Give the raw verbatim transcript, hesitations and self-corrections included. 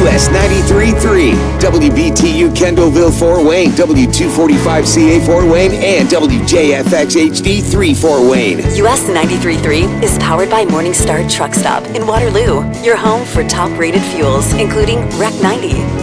U S ninety-three point three, W B T U Kendallville, Fort Wayne, W two forty-five C A Fort Wayne, and W J F X H D three Fort Wayne. U S ninety-three point three is powered by Morningstar Truck Stop in Waterloo, your home for top-rated fuels, including R E C ninety,